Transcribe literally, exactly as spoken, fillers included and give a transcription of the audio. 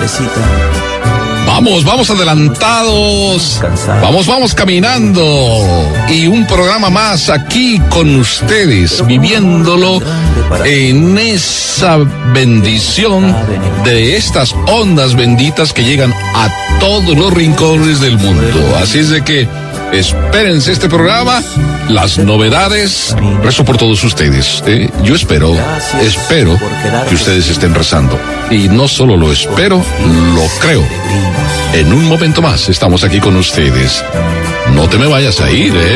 tardecita. Vamos, vamos adelantados. Vamos, vamos caminando. Y un programa más aquí con ustedes, viviéndolo en esa bendición de estas ondas benditas que llegan a todos los rincones del mundo. Así es de que espérense este programa, las novedades. Rezo por todos ustedes. ¿eh? Yo espero, espero que ustedes estén rezando. Y no solo lo espero, lo creo. En un momento más estamos aquí con ustedes. No te me vayas a ir, ¿eh?